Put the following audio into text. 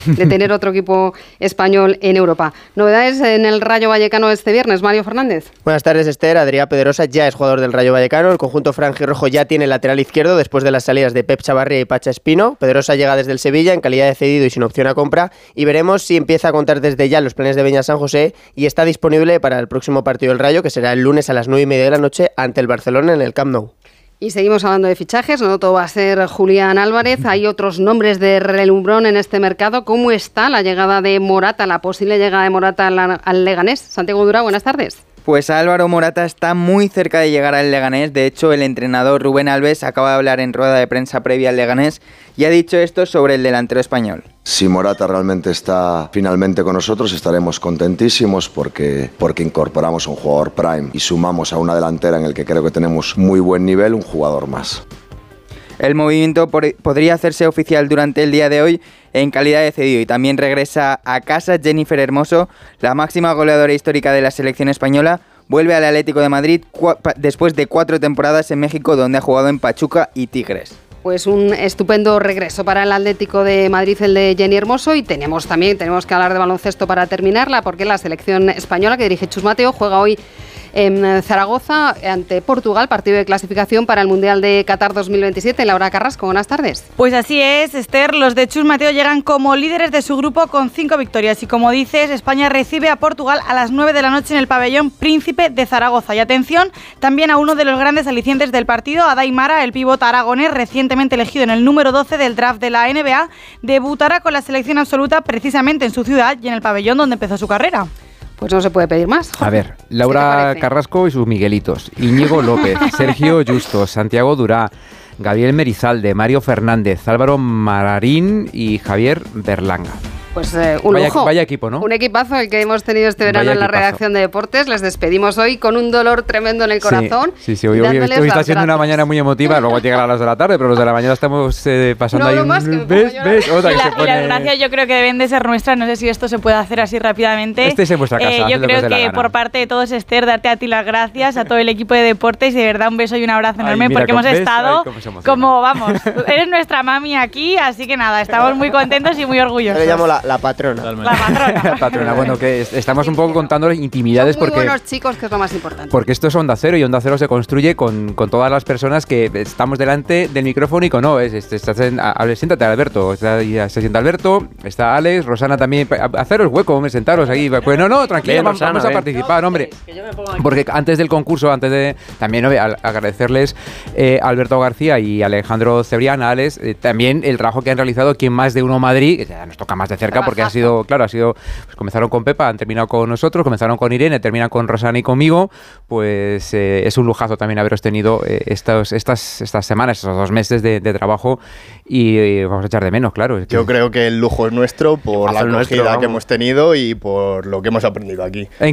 de tener otro equipo español en Europa. Novedades en el Rayo Vallecano este viernes, Mario Fernández. Buenas tardes, Esther. Adrià Pedrosa ya es jugador del Rayo Vallecano. El conjunto franjirrojo ya tiene lateral izquierdo después de las salidas de Pep Chavarria y Pacha Espino. Pedrosa llega desde el Sevilla en calidad de cedido y sin opción a compra, y veremos si empieza a contar desde ya los planes de Beñat San José y está disponible para el próximo partido del Rayo, que será el lunes a las 9:30 de la noche ante el Barcelona en el Camp Nou. Y seguimos hablando de fichajes, no todo va a ser Julián Álvarez, hay otros nombres de relumbrón en este mercado. ¿Cómo está la llegada de Morata, la posible llegada de Morata al Leganés? Santiago Durá, buenas tardes. Pues Álvaro Morata está muy cerca de llegar al Leganés. De hecho, el entrenador Rubén Alves acaba de hablar en rueda de prensa previa al Leganés y ha dicho esto sobre el delantero español. Si Morata realmente está finalmente con nosotros, estaremos contentísimos porque incorporamos a un jugador prime y sumamos a una delantera en el que creo que tenemos muy buen nivel, un jugador más. El movimiento podría hacerse oficial durante el día de hoy en calidad de cedido, y también regresa a casa Jennifer Hermoso, la máxima goleadora histórica de la selección española. Vuelve al Atlético de Madrid después de 4 temporadas en México, donde ha jugado en Pachuca y Tigres. Pues un estupendo regreso para el Atlético de Madrid, el de Jenny Hermoso. Y tenemos que hablar de baloncesto para terminarla, porque la selección española que dirige Chus Mateo juega hoy en Zaragoza ante Portugal, partido de clasificación para el Mundial de Qatar 2027. Laura Carrasco, buenas tardes. Pues así es, Esther, los de Chus Mateo llegan como líderes de su grupo con 5 victorias y, como dices, España recibe a Portugal a las 9 de la noche en el pabellón Príncipe de Zaragoza. Y atención también a uno de los grandes alicientes del partido, a Adai Mara, el pívot aragonés recientemente elegido en el número 12 del draft de la NBA, debutará con la selección absoluta precisamente en su ciudad y en el pabellón donde empezó su carrera. Pues no se puede pedir más. A ver, Laura Carrasco y sus Miguelitos, Íñigo López, Sergio Justo, Santiago Durá, Gabriel Merizalde, Mario Fernández, Álvaro Marín y Javier Berlanga. Pues un lujo. Vaya equipo, ¿no? Un equipazo el que hemos tenido este verano en la redacción de deportes. Les despedimos hoy con un dolor tremendo en el corazón. Sí, hoy está siendo una mañana muy emotiva. Luego llegará a las de la tarde, pero los de la mañana estamos pasando ahí un... ¿Ves? Otra que se pone... Las gracias yo creo que deben de ser nuestras. No sé si esto se puede hacer así rápidamente. Este es en vuestra casa. Yo creo que por parte de todos, Esther, darte a ti las gracias, a todo el equipo de deportes, y de verdad un beso y un abrazo enorme, porque hemos estado como, vamos, eres nuestra mami aquí, así que nada, estamos muy contentos y muy orgullosos. Yo le llamo la patrona. La patrona. Bueno, que estamos un poco contándoles intimidades. Son muy porque buenos chicos, que es lo más importante. Porque esto es Onda Cero, y Onda Cero se construye con todas las personas que estamos delante del micrófono y con siéntate, Alberto. Se sienta Alberto, está Alex, Rosana también. Haceros hueco, sentaros ahí. Pues no, tranquilo, vamos a participar, hombre. Porque antes del concurso, también agradecerles a Alberto García y Alejandro Cebrián, a Alex, también el trabajo que han realizado aquí en Más de Uno Madrid, que ya nos toca más de cerca porque ha sido, pues comenzaron con Pepa, han terminado con nosotros, comenzaron con Irene, terminan con Rosana y conmigo. Pues es un lujazo también haberos tenido estas semanas, estos 2 meses de trabajo, y vamos a echar de menos, claro. Yo creo que el lujo es nuestro por la acogida que hemos tenido y por lo que hemos aprendido aquí.